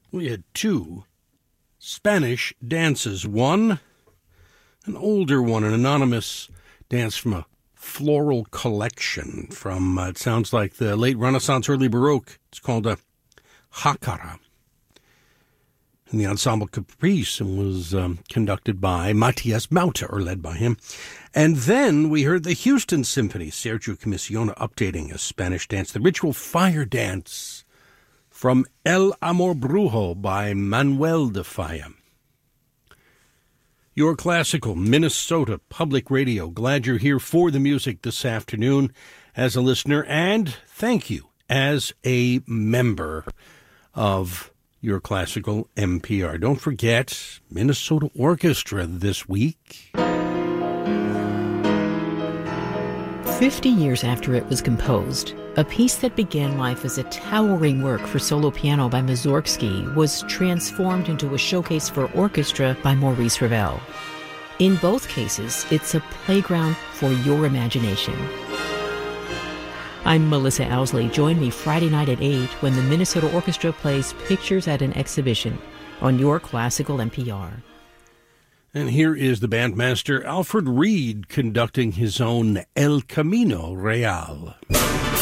we had two Spanish dances. One, an older one, an anonymous dance from a floral collection from, it sounds like the late Renaissance, early Baroque. It's called a Jacara. And the Ensemble Caprice was conducted by Matthias Mauter, or led by him. And then we heard the Houston Symphony, Sergio Commissiona, updating a Spanish dance, the ritual fire dance from El Amor Brujo by Manuel de Falla. Your classical Minnesota Public Radio. Glad you're here for the music this afternoon as a listener, and thank you as a member of your classical NPR. Don't forget Minnesota Orchestra this week. 50 years after it was composed, a piece that began life as a towering work for solo piano by Mussorgsky was transformed into a showcase for orchestra by Maurice Ravel. In both cases, it's a playground for your imagination. I'm Melissa Owsley. Join me Friday night at 8 when the Minnesota Orchestra plays Pictures at an Exhibition on your classical NPR. And here is the bandmaster Alfred Reed conducting his own El Camino Real.